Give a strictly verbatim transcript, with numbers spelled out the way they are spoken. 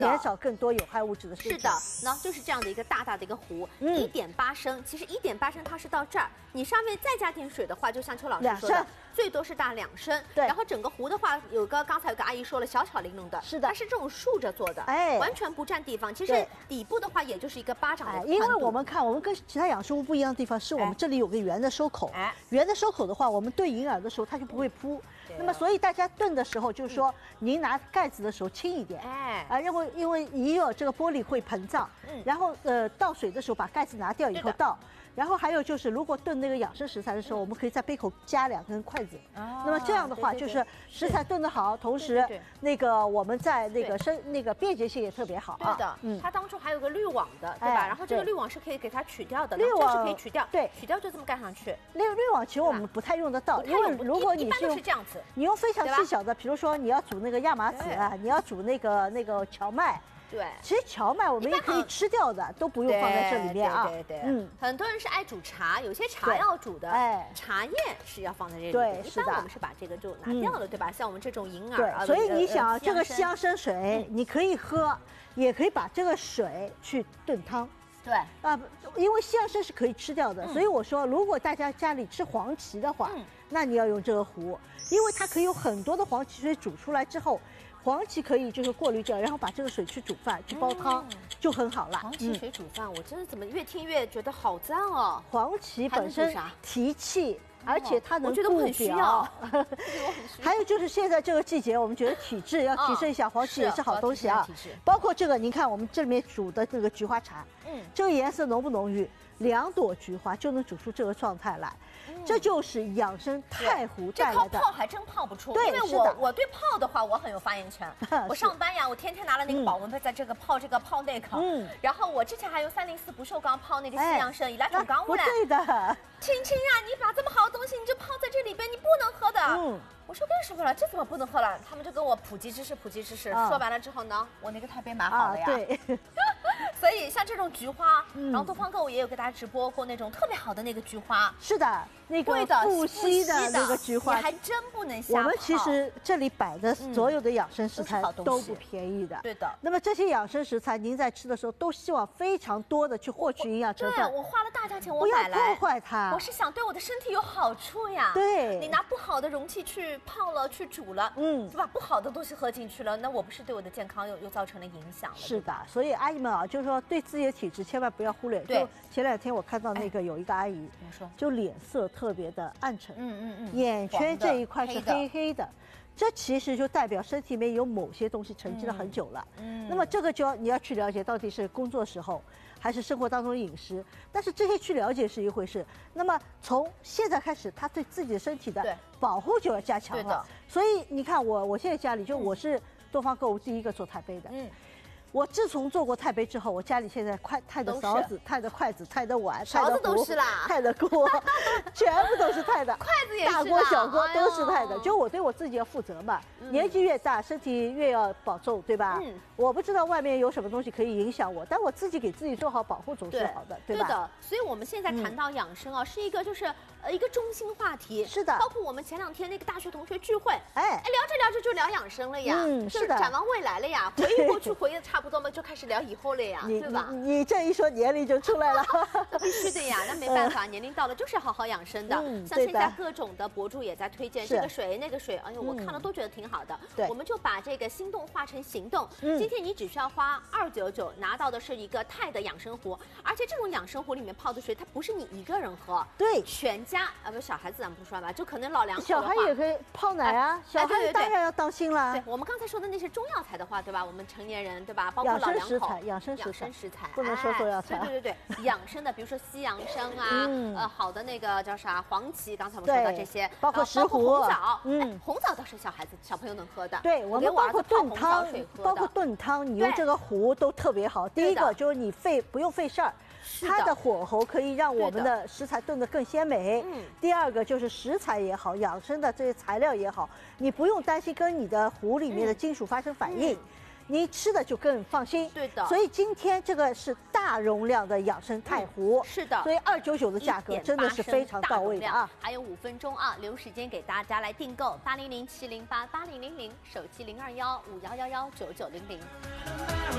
减少更多有害物质的摄取。 是的，那就是这样的一个大大的一个壶，一点八升。其实一点八升它是到这儿，你上面再加点水的话，就像邱老师说的，最多是大两升。 对。 然后整个壶的话，有个刚才有个阿姨说了，小巧玲珑的， 是的， 它是这种竖着做的，哎，完全不占地方。其实底部的话，也就是一个巴掌的宽度。 因为我们看，我们跟其他养生壶不一样的地方，是我们这里有个圆的收口。哎，圆的收口的话，我们兑银耳的时候它就不会扑。那么，所以大家炖的时候，就是说您拿盖子的时候轻一点，哎，啊，因为因为银耳这个玻璃会膨胀，嗯，然后呃倒水的时候把盖子拿掉以后倒。然后还有就是，如果炖那个养生食材的时候，我们可以在杯口加两根筷子。哦。那么这样的话，就是食材炖得好，同时那个我们在那个生那个便捷性也特别好啊。 对的，嗯。它当初还有个滤网的，对吧？然后这个滤网是可以给它取掉的，滤网是可以取掉，对，取掉就这么盖上去。 滤滤网其实我们不太用得到，因为如果你是是这样子， 你用非常细小的，比如说你要煮那个亚麻籽啊，你要煮那个那个荞麦。 对， 其实荞麦我们也可以吃掉的，都不用放在这里面啊。 对对对，嗯，很多人是爱煮茶，有些茶要煮的，哎，茶叶是要放在这里。 对， 一般我们是把这个就拿掉了，对吧？像我们这种银耳啊， 所以你想这个西洋参水，你可以喝，也可以把这个水去炖汤。 对啊，因为西洋参是可以吃掉的，所以我说，如果大家家里吃黄芪的话，那你要用这个壶，因为它可以有很多的黄芪水煮出来之后。黄芪可以就是过滤掉，然后把这个水去煮饭、去煲汤，就很好了。 黄芪水煮饭，我真的怎么越听越觉得好赞哦！ 黄芪本身提气，而且它能固表。 还有就是现在这个季节，我们觉得体质要提升一下，黄芪也是好东西啊。包括这个，您看我们这里面煮的这个菊花茶，嗯，这个颜色浓不浓郁？两朵菊花就能煮出这个状态来。这就是养生太湖带来的。 这泡泡还真泡不出，因为我我对泡的话我很有发言权。我上班呀，我天天拿了那个保温杯在这个泡这个泡那个。嗯。然后我之前还用三零四不锈钢泡那个西洋参，以来种钢物来。 不对的。 青青呀，你把这么好的东西你就泡在这里边，你不能喝的。嗯。我说为什么了？这怎么不能喝了？他们就跟我普及知识，普及知识。说完了之后呢，我那个台杯买好了呀。 对。 所以像这种菊花，然后东方购物也有给大家直播过那种特别好的那个菊花。 是的，那个富硒的那个菊花， 你还真不能瞎泡。 我们其实这里摆的所有的养生食材都不便宜的。 对的。 那么这些养生食材，您在吃的时候都希望非常多的去获取营养成分。 对，我花了大价钱我买来， 不要破坏它。 我是想对我的身体有好处呀。 对。 你拿不好的容器去泡了，去煮了，嗯，就把不好的东西喝进去了，那我不是对我的健康又又造成了影响了？ 是的，所以阿姨们啊，就是说对自己的体质千万不要忽略。对，前两天我看到那个有一个阿姨，怎么说？就脸色特别的暗沉，嗯嗯嗯，眼圈这一块是黑黑的，这其实就代表身体里面有某些东西沉积了很久了。嗯，那么这个就要你要去了解到底是工作时候还是生活当中的饮食，但是这些去了解是一回事。那么从现在开始，他对自己的身体的保护就要加强了。所以你看我，我现在家里就我是东方购物第一个做钛杯的。嗯。我自从做过钛杯之后，我家里现在筷钛的勺子、钛的筷子、钛的碗、 勺子都是啦， 钛的锅，全部都是钛的， 筷子也是， 大锅小锅都是钛的。就我对我自己要负责嘛，年纪越大，身体越要保重，对吧？嗯。我不知道外面有什么东西可以影响我，但我自己给自己做好保护总是好的，对吧？ 对的。所以我们现在谈到养生啊，是一个就是呃一个中心话题。 是的。 包括我们前两天那个大学同学聚会，哎哎聊着聊着就聊养生了呀，嗯，是的，展望未来了呀，回忆过去回忆的差不多嘛，就开始聊以后了呀，对吧？ 你这一说年龄就出来了， 必须的呀，那没办法，年龄到了就是要好好养生的。像现在各种的博主也在推荐这个水那个水，哎呦，我看了都觉得挺好的。对，我们就把这个心动化成行动。今天你只需要花二九九拿到的是一个钛的养生壶，而且这种养生壶里面泡的水，它不是你一个人喝， 对， 全家啊不小孩子咱不说吧，就可能老两口小孩也可以泡奶啊，小孩当然要当心了。 对，我们刚才说的那些中药材的话，对吧？我们成年人对吧？包括老两口。 养生养生食材不能说中药材， 对对对对，养生的，比如说西洋参啊，呃，好的那个叫啥黄芪，刚才我们说的这些， 包括石斛、 红枣，嗯，红枣倒是小孩子小朋友能喝的。 对，我们包括炖汤，包括炖汤，你用这个壶都特别好。第一个就是你费不用费事儿，它的火候可以让我们的食材炖得更鲜美。嗯。第二个就是食材也好，养生的这些材料也好，你不用担心跟你的壶里面的金属发生反应。 你吃的就更放心。 对的。 所以今天这个是大容量的养生太湖， 是的。 所以二九九的价格真的是非常到位的啊！ 还有五分钟啊，留时间给大家来订购八零零七零八八零零零，手机零二幺五幺幺幺九九零零。